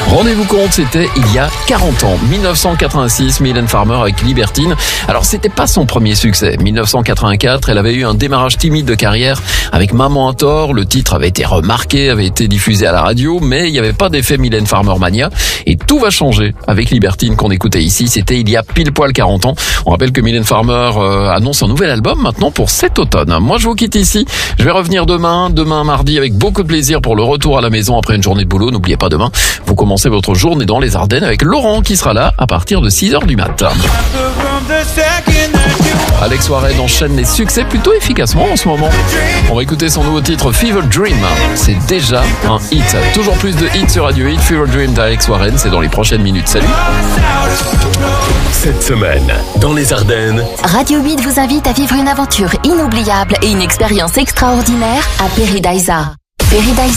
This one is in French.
Rendez-vous compte, c'était il y a 40 ans, 1986, Mylène Farmer avec Libertine. Alors c'était pas son premier succès. 1984, elle avait eu un démarrage timide de carrière avec Maman à tort. Le titre avait été remarqué, avait été diffusé à la radio, mais il n'y avait pas d'effet Mylène Farmer mania. Et tout va changer avec Libertine qu'on écoutait ici. C'était il y a pile poil 40 ans. On rappelle que Mylène Farmer annonce un nouvel album maintenant pour cet automne. Moi je vous quitte ici. Je vais revenir demain mardi avec beaucoup de plaisir pour le retour à la maison après une journée de boulot. N'oubliez pas demain, vous commencez votre journée dans les Ardennes avec Laurent qui sera là à partir de 6h du matin. Alex Warren enchaîne les succès plutôt efficacement en ce moment. On va écouter son nouveau titre Fever Dream. C'est déjà un hit. Toujours plus de hits sur Radio Hit. Fever Dream d'Alex Warren, c'est dans les prochaines minutes. Salut. Cette semaine, dans les Ardennes, Radio 8 vous invite à vivre une aventure inoubliable et une expérience extraordinaire à Paradise. Paradise